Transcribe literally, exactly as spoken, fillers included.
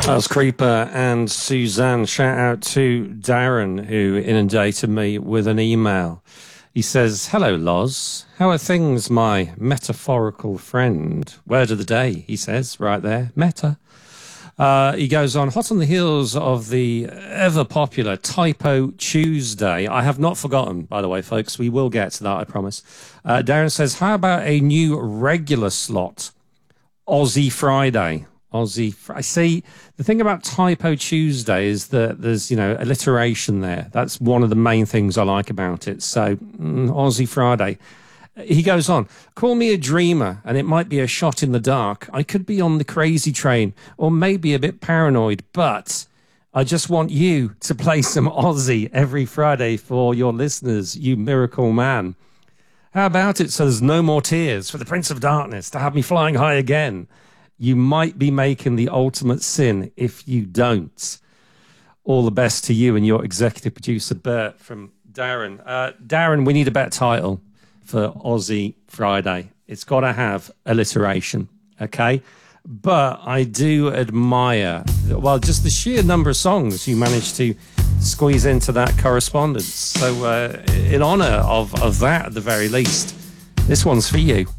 That was Creeper and Suzanne. Shout out to Darren, who inundated me with an email. He says, hello, Loz. How are things, my metaphorical friend? Word of the day, he says, right there. Meta. Uh, he goes on, hot on the heels of the ever-popular Typo Tuesday. I have not forgotten, by the way, folks. We will get to that, I promise. Uh, Darren says, how about a new regular slot? Aussie Friday. Aussie Friday. See, the thing about Typo Tuesday is that there's, you know, alliteration there. That's one of the main things I like about it. So, mm, Aussie Friday. He goes on, call me a dreamer, and it might be a shot in the dark. I could be on the crazy train, or maybe a bit paranoid, but I just want you to play some Aussie every Friday for your listeners, you miracle man. How about it so there's no more tears for the Prince of Darkness to have me flying high again? You might be making the ultimate sin if you don't. All the best to you and your executive producer, Bert, from Darren. Uh, Darren, we need a better title for Aussie Friday. It's got to have alliteration, okay? But I do admire, well, just the sheer number of songs you managed to squeeze into that correspondence. So uh, in honour of, of that, at the very least, this one's for you.